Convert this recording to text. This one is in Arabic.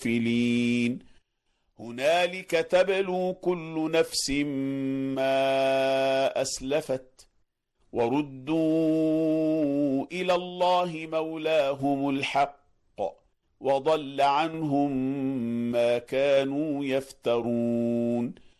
الغافلين هنالك تبلو كل نفس ما أسلفت وردوا إلى الله مولاهم الحق وضل عنهم ما كانوا يفترون